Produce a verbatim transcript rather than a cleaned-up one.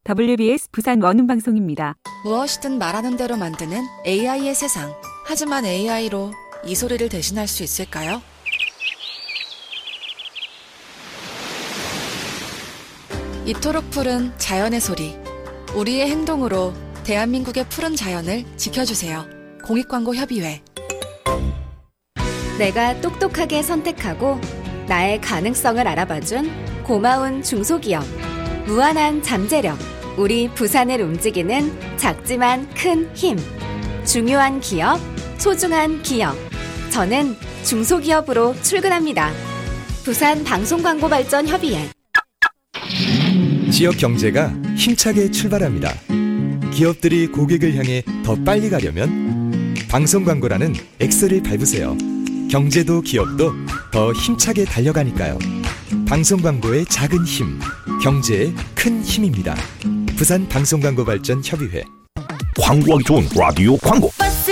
더블유비에스 부산 원음방송입니다. 무엇이든 말하는 대로 만드는 에이아이의 세상. 하지만 에이아이로 이 소리를 대신할 수 있을까요? 이토록 푸른 자연의 소리. 우리의 행동으로 대한민국의 푸른 자연을 지켜주세요. 공익광고협의회. 내가 똑똑하게 선택하고 나의 가능성을 알아봐준 고마운 중소기업. 무한한 잠재력. 우리 부산을 움직이는 작지만 큰 힘. 중요한 기업, 소중한 기업. 저는 중소기업으로 출근합니다. 부산 방송광고발전협의회. 지역 경제가 힘차게 출발합니다. 기업들이 고객을 향해 더 빨리 가려면 방송광고라는 엑셀을 밟으세요. 경제도 기업도 더 힘차게 달려가니까요. 방송광고의 작은 힘, 경제의 큰 힘입니다. 부산 방송광고발전협의회. 광고하기 좋은 라디오 광고.